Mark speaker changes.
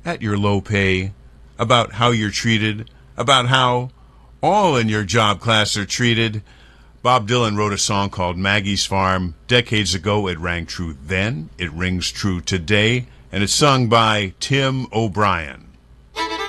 Speaker 1: at your low pay, about how you're treated, about how all in your job class are treated. Bob Dylan wrote a song called Maggie's Farm. Decades ago, it rang true then, it rings true today, and it's sung by Tim O'Brien.